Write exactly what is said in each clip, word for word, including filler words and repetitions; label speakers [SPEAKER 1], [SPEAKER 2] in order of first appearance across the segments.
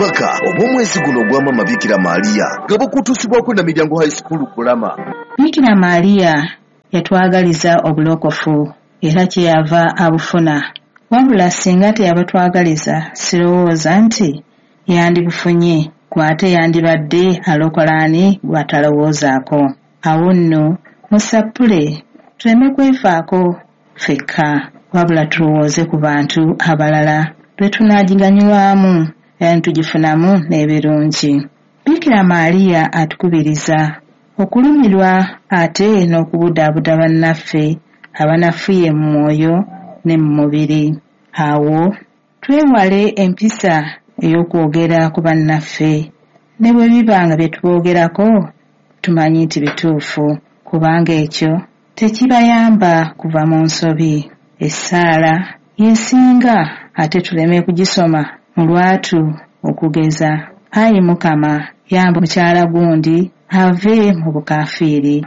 [SPEAKER 1] Obubaka obw'omwezi guno ogw'amama Bikira Maria nga bukutuusibwako na Miryango High School Kulama.
[SPEAKER 2] Bikira Maria yatwagaliza obulokofu era kyeyava abufuna. Wabula singa teyabatwagaliza sirowooza nti yandibufunye kwate yandibadde alokolaani gwatalowoozaako. Awo nno musapule tuleme kwefaako ffekka wabula tulowooze ku bantu abalala lwe tunaagiganyulwamu era tugifunamu n'ebirungi. Bikira Maria atukubiriza okulumirwa ate n'okubudaabuda bannaffe abanafuye mu mwoyo ne mu mubiri. Awo twewale empisa ey'okwogera ku bannaffe ne bwe biba nga bye tuboogerako tumanyi nti bituufu kubanga ekyo tekibayamba kuva mu nsobi. Essaala yesinga ate tuleme kugisoma mu lwatu okugeza Ayi Mukama yamba mukyala gundi ave mu bukafiiri.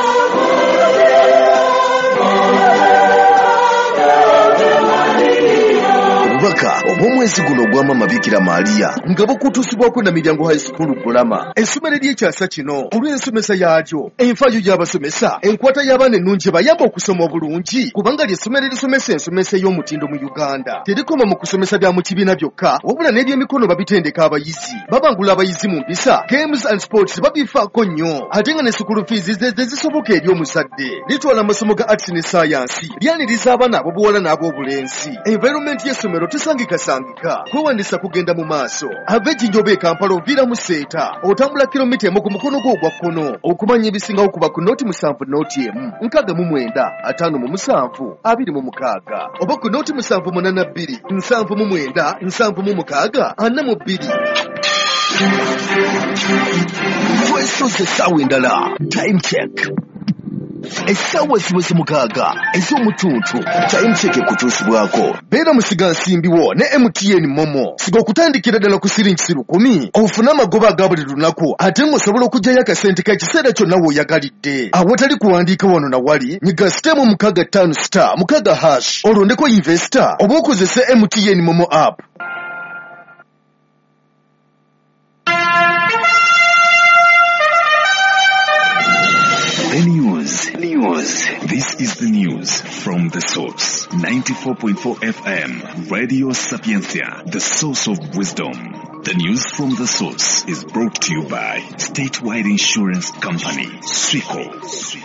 [SPEAKER 1] Obubaka obw'omwezi guno ogw'amama Bikira Maria nga bukutuusibwako na Miryango High School Kulama. Essomero ly'ekyasa kino olw'ensomesa yaagyo, enfaayo y'abasomesa, enkwata y'abaana ennungi bayamba okusoma obulungi kubanga ly'essomero erisomesa ensomesa ey'omutindo mu Uganda. Terikoma mu kusomesa bya mu kibiina byokka wabula n'ebyemikono babitendeka abayizi. Babangula abayizi mu mpisa, games and sports babifaako nnyo ate nga ne school fees ze zisoboka eri omuzadde. Litwala amasomo ga arts ne science, lyaniriza abaana ab'obuwala n'ab'obulenzi. Environment y'essomero tesangikasangika, kwewandisa kugenda mu maaso. Ava Ejjinja e Kampala oviira mu Seeta, otambula kilomita emu ku mukono gwo ogwa kkono. Okumanya ebisingawo kuba ku nooti musanvu nooti emu, nkaaga mu mwenda, ataano mu musanvu, abiri mu mukaaga. Oba ku nooti musanvu munaana bbiri, nsanvu mu mwenda, nsanvu mu mukaaga, ana mu bbiri. Twesoze essaawa endala. Time check. Essaawa ziweze mukaaga ez'omutuntu. Time check ekutuusibwako. Beera musiga nsimbiwo ne M T N Momo. Siga okutandikira ddala ku siringi lukumi ofune amagoba aga buli lunaku ate ng'osobola okuggyayo akasente ka kiseera kyonna w'oyagalidde. Awatali kuwandiika wano na wali nyiga sitemu mukaaga ttaano star mukaaga hash olondeko investor oba okozese M T N Momo app.
[SPEAKER 3] The news. News. This is the news from the source. ninety-four point four F M, Radio Sapiencia, the source of wisdom. The news from the source is brought to you by Statewide Insurance Company, Swico.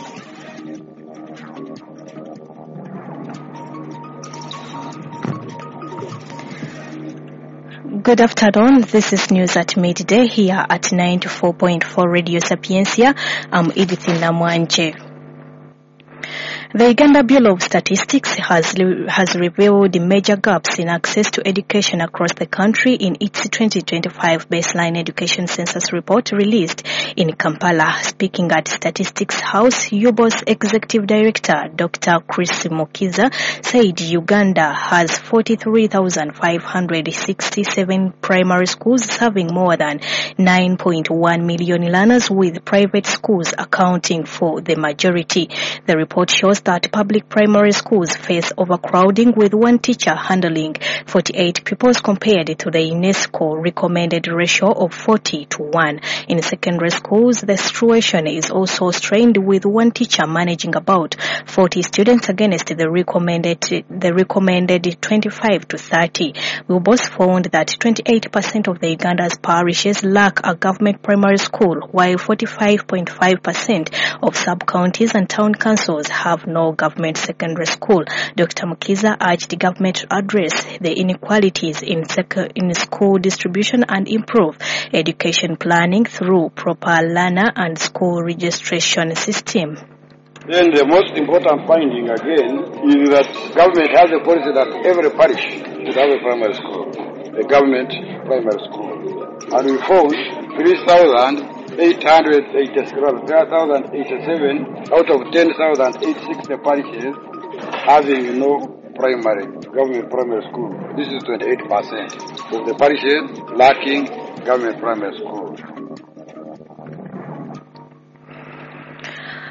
[SPEAKER 4] Good afternoon. This is news at midday here at ninety-four point four Radio Sapiencia. I'm Edith Namwanje. The Uganda Bureau of Statistics has has revealed major gaps in access to education across the country in its twenty twenty-five baseline education census report released in Kampala. Speaking at Statistics House, U B O S Executive Director Doctor Chris Mukiza said Uganda has forty-three thousand five hundred sixty-seven primary schools serving more than nine point one million learners, with private schools accounting for the majority. The report shows that public primary schools face overcrowding, with one teacher handling forty-eight pupils compared to the UNESCO recommended ratio of forty to one. In secondary schools, the situation is also strained, with one teacher managing about forty students against the recommended the recommended twenty-five to thirty. U B O S found that twenty-eight percent of the Uganda's parishes lack a government primary school, while forty-five point five percent of sub-counties and town councils have no government secondary school. Doctor Mukiza urged the government to address the inequalities in, sec- in school distribution and improve education planning through proper learner and school registration system.
[SPEAKER 5] Then the most important finding again is that government has a policy that every parish should have a primary school, a government primary school. And we found three thousand eight hundred eighty-seven out of ten thousand eight hundred sixty parishes having no primary, government primary school. This is twenty-eight percent of the parishes lacking government primary school.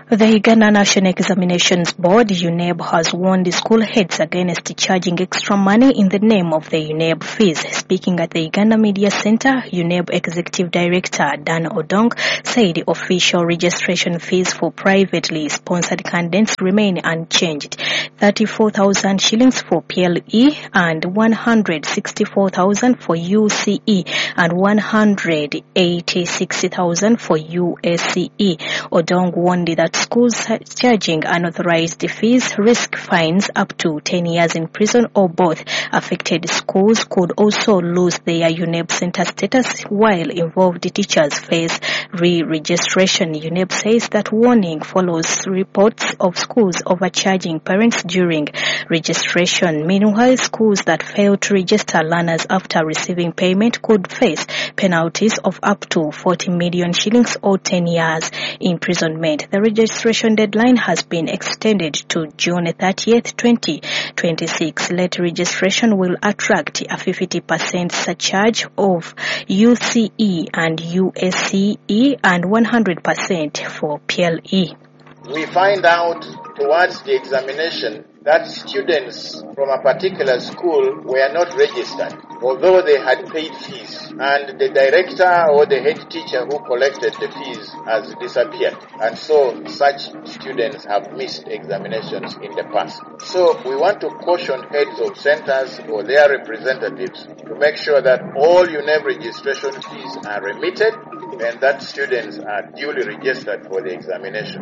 [SPEAKER 4] The Uganda National Examinations Board, U N E B, has warned the school heads against charging extra money in the name of the U N E B fees. Speaking at the Uganda Media Center, U N E B Executive Director Dan Odong said official registration fees for privately sponsored candidates remain unchanged. thirty-four thousand shillings for P L E and one hundred sixty-four thousand for U C E and one hundred eighty-six thousand for U S C E. Odong warned that schools charging unauthorized fees risk fines up to ten years in prison or both. Affected schools could also lose their U N E B center status, while involved teachers face re-registration. U N E B says that warning follows reports of schools overcharging parents during registration. Meanwhile, schools that fail to register learners after receiving payment could face penalties of up to forty million shillings or ten years imprisonment. The registration deadline has been extended to June thirtieth, twenty twenty-six. Late registration will attract a fifty percent surcharge of U C E and U S C E and one hundred percent for P L E.
[SPEAKER 6] We find out towards the examination that students from a particular school were not registered, although they had paid fees, and the director or the head teacher who collected the fees has disappeared, and so such students have missed examinations in the past. So we want to caution heads of centers or their representatives to make sure that all U N E B registration fees are remitted and that students are duly registered for the examination.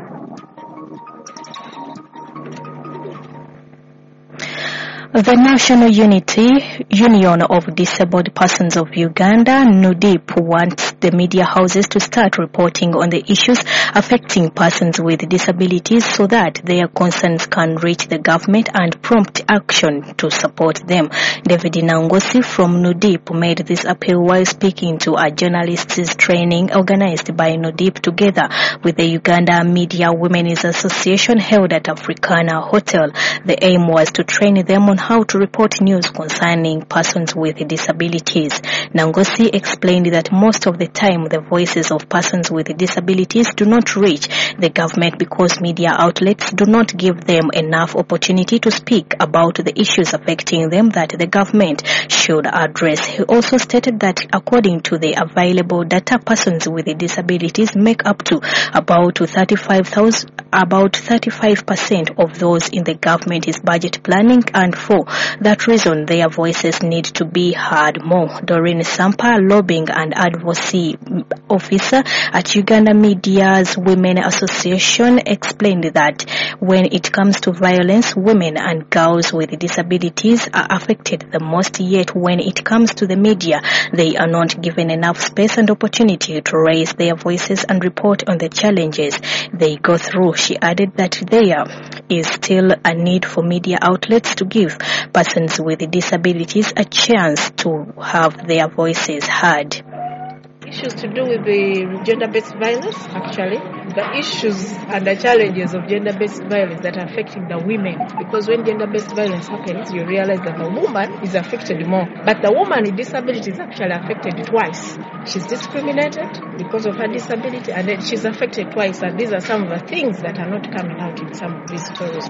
[SPEAKER 4] The National Unity Union of Disabled Persons of Uganda, NUDIP, wants the media houses to start reporting on the issues affecting persons with disabilities so that their concerns can reach the government and prompt action to support them. David Nangosi from NUDIP made this appeal while speaking to a journalists' training organized by NUDIP together with the Uganda Media Women's Association held at Africana Hotel. The aim was to train them on how to report news concerning persons with disabilities. Nangosi explained that most of the time the voices of persons with disabilities do not reach the government because media outlets do not give them enough opportunity to speak about the issues affecting them that the government should address. He also stated that according to the available data, persons with disabilities make up to about thirty-five thousand, about thirty-five percent of those in the government's budget planning, and for that reason their voices need to be heard more. Doreen Sampa, lobbying and advocacy officer at Uganda Media's Women Association, explained that when it comes to violence, women and girls with disabilities are affected the most, yet when it comes to the media, they are not given enough space and opportunity to raise their voices and report on the challenges they go through. She added that there is still a need for media outlets to give persons with disabilities a chance to have their voices heard.
[SPEAKER 7] Issues to do with the gender-based violence, actually. The issues and the challenges of gender-based violence that are affecting the women. Because when gender-based violence happens, you realize that the woman is affected more. But the woman with disability is actually affected twice. She's discriminated because of her disability, and then she's affected twice. And these are some of the things that are not coming out in some of these stories.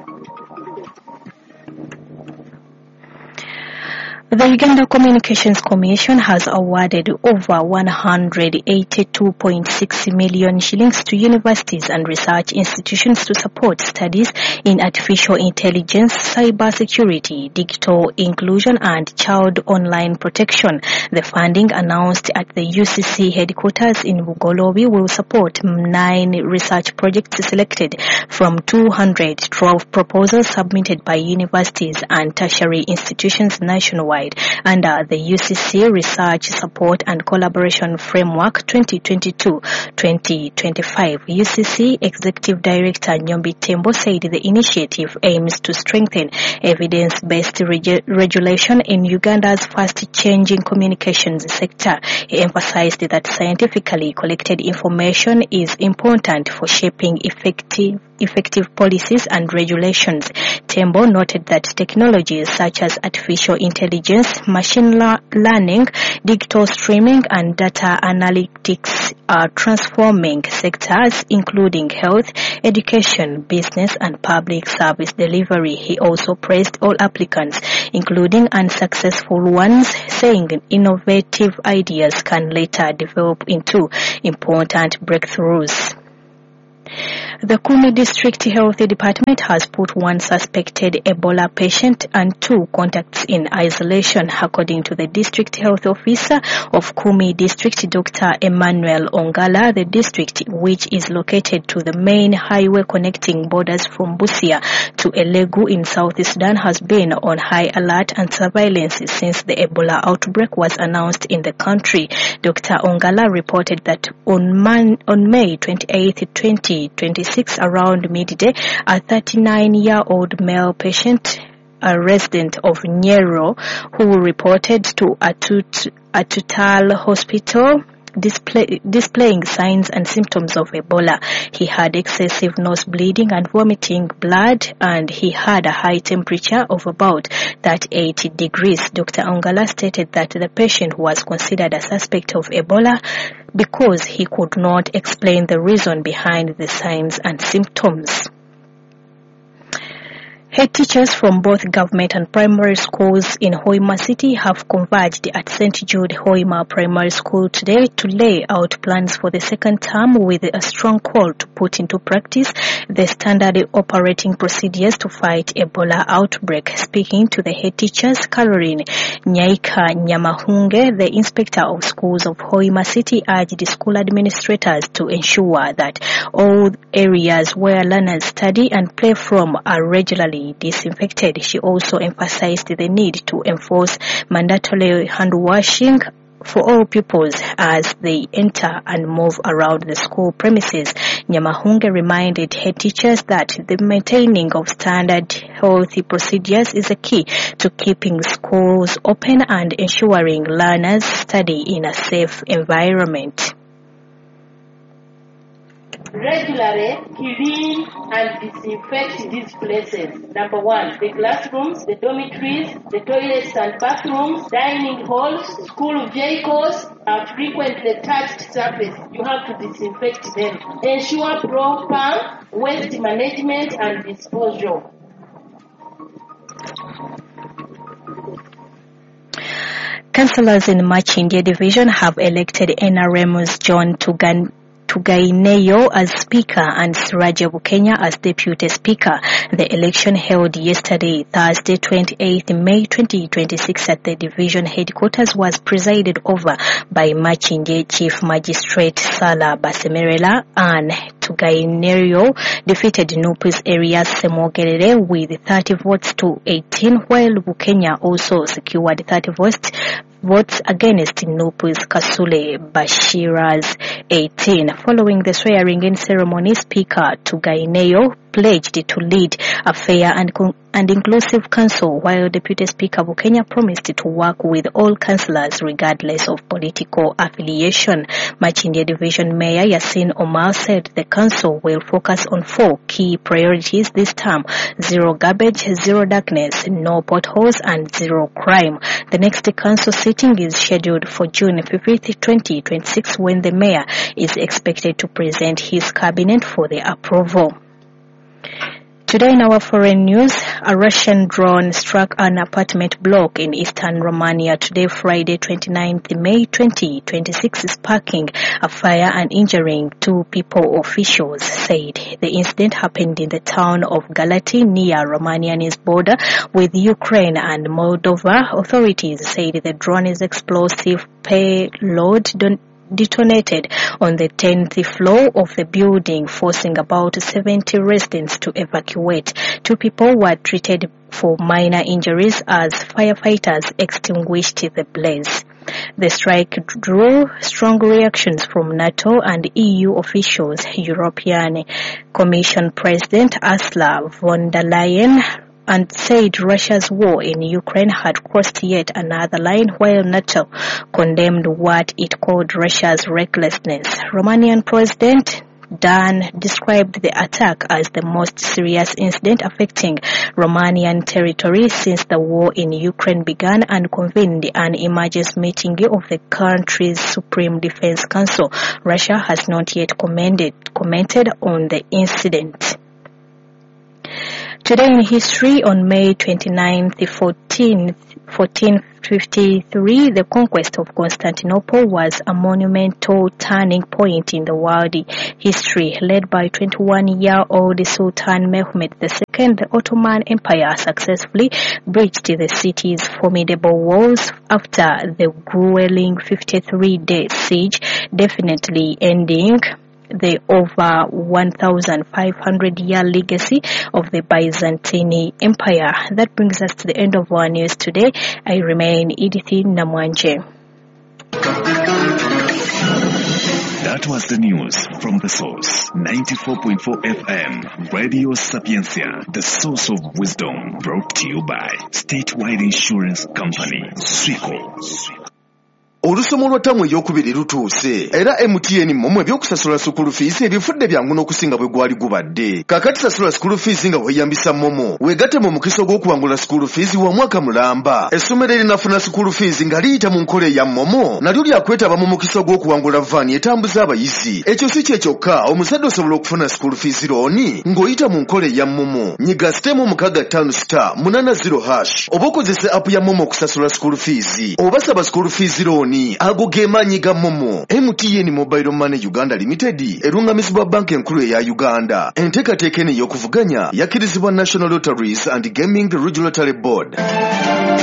[SPEAKER 4] The Uganda Communications Commission has awarded over one hundred eighty-two point six million shillings to universities and research institutions to support studies in artificial intelligence, cyber security, digital inclusion, and child online protection. The funding announced at the U C C headquarters in Bugolobi will support nine research projects selected from two hundred twelve proposals submitted by universities and tertiary institutions nationwide under the U C C Research Support and Collaboration Framework twenty twenty-two to twenty twenty-five. U C C Executive Director Nyombi Tembo said the initiative aims to strengthen evidence-based reg- regulation in Uganda's fast-changing communications sector. He emphasized that scientifically collected information is important for shaping effective effective policies and regulations. Tembo noted that technologies such as artificial intelligence, machine la- learning, digital streaming, and data analytics are transforming sectors including health, education, business and public service delivery. He also praised all applicants, including unsuccessful ones, saying innovative ideas can later develop into important breakthroughs. The Kumi District Health Department has put one suspected Ebola patient and two contacts in isolation, according to the District Health Officer of Kumi District, Doctor Emmanuel Ongala. The district, which is located to the main highway connecting borders from Busia to Elegu in South Sudan, has been on high alert and surveillance since the Ebola outbreak was announced in the country. Doctor Ongala reported that on, Man- on May twenty-eighth, twenty twenty-six, around midday, a thirty-nine-year-old male patient, a resident of Nyero, who reported to Atut, Atutal Hospital, Display, displaying signs and symptoms of Ebola. He had excessive nose bleeding and vomiting blood, and he had a high temperature of about thirty-eight degrees. Doctor Ongala stated that the patient was considered a suspect of Ebola because he could not explain the reason behind the signs and symptoms. Head teachers from both government and primary schools in Hoima City have converged at Saint Jude Hoima Primary School today to lay out plans for the second term, with a strong call to put into practice the standard operating procedures to fight Ebola outbreak. Speaking to the head teachers, Caroline Nyaika Nyamahunge, the inspector of schools of Hoima City, urged the school administrators to ensure that all areas where learners study and play from are regularly disinfected. She also emphasized the need to enforce mandatory hand washing for all pupils as they enter and move around the school premises. Nyamahunge reminded head teachers that the maintaining of standard healthy procedures is a key to keeping schools open and ensuring learners study in a safe environment.
[SPEAKER 8] Regularly clean and disinfect these places. Number one, the classrooms, the dormitories, the toilets and bathrooms, dining halls, school vehicles are frequently touched surface. You have to disinfect them. Ensure proper waste management and disposal.
[SPEAKER 4] Councillors in Machindia Division have elected N R M's John Tugan Tugaineyo as Speaker and Siraja Bukenya as Deputy Speaker. The election held yesterday, Thursday, twenty-eighth May twenty twenty-six at the division headquarters was presided over by Machindia Chief Magistrate Sala Basemerela, and Tugaineyo defeated Nupu's area Semogerere with thirty votes to eighteen, while Bukenya also secured thirty votes votes against Nupu's Kasule Bashira's eighteen. Following the swearing-in ceremony, Speaker Tugaineyo pledged to lead a fair and con- and inclusive council, while Deputy Speaker Bukenya promised to work with all councillors regardless of political affiliation. Machindia Division Mayor Yasin Omar said the council will focus on four key priorities this term: zero garbage, zero darkness, no potholes and zero crime. The next council sitting is scheduled for June fifth, twenty twenty-six, when the mayor is expected to present his cabinet for the approval. Today in our foreign news, a Russian drone struck an apartment block in eastern Romania today, Friday, twenty-ninth May twenty twenty-six, sparking a fire and injuring two people, officials said. The incident happened in the town of Galati near Romania's border with Ukraine and Moldova. Authorities said the drone's explosive payload don- detonated on the tenth floor of the building, forcing about seventy residents to evacuate. Two people were treated for minor injuries as firefighters extinguished the blaze. The strike drew strong reactions from NATO and E U officials. European Commission President Ursula von der Leyen and said Russia's war in Ukraine had crossed yet another line, while NATO condemned what it called Russia's recklessness. Romanian President Dan described the attack as the most serious incident affecting Romanian territory since the war in Ukraine began and convened an emergency meeting of the country's Supreme Defense Council. Russia has not yet commented, commented on the incident. Today in history, on May twenty-ninth, fourteen fifty-three, the conquest of Constantinople was a monumental turning point in the world history. Led by twenty-one-year-old Sultan Mehmed the Second, the Ottoman Empire successfully breached the city's formidable walls after the grueling fifty-three-day siege, definitely ending the over one thousand five hundred year legacy of the Byzantine Empire. That brings us to the end of our news today. I remain Edith Namwanje.
[SPEAKER 3] That was the news from The Source. ninety-four point four F M, Radio Sapiencia, the source of wisdom. Brought to you by Statewide Insurance Company, Swico.
[SPEAKER 1] Olusomo lwa ttamu ey'okubiri lutuuse era M T N mmwe ebyokusasula school fees ebifudde byangu n'okusinga bwe gwali gubadde. Kakati sasula school fees nga weeyambisa Momo weegatte mu mukiso gw'okuwangula school fees wa mwaka mulamba. Essomero erinafuna school fees nga liyita mu nkola eya Momo nalyo lyakwetaba mu mukiso gw'okuwangula vaani etambuza abayizi. Ekyo si kye kyokka, omuzadde osobola okufuna school fees looni ng'oyita mu nkola eya Momo. Nyiga sitemu mukaaga ttaano sita munaana zero hash oba okozesa app ya Momo okusasula school fees oba saba school fees looni ago gemanyi ga Momo. M T N Mobile Money Uganda Limited erungamizibwa banka enkulu eya Uganda. Enteekateeka eno ey'okuvuganya yakkirizibwa National Lotteries and Gaming Regulatory Board.